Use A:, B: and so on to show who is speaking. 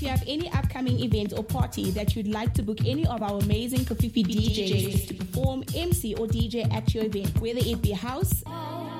A: you have any upcoming event or party that you'd like to book any of our amazing Kofifi DJs to perform, MC, or DJ at your event, whether it be house,